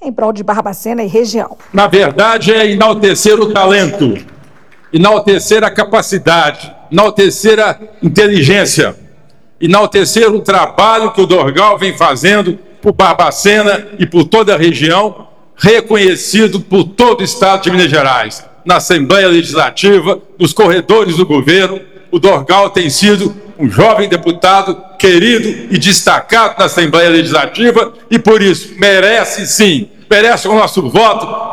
em prol de Barbacena e região. Na verdade, é enaltecer o talento, enaltecer a capacidade, enaltecer a inteligência, enaltecer o trabalho que o Dorgal vem fazendo por Barbacena e por toda a região, reconhecido por todo o Estado de Minas Gerais. Na Assembleia Legislativa, nos corredores do governo, o Dorgal tem sido um jovem deputado querido e destacado na Assembleia Legislativa e, por isso, merece sim, merece o nosso voto.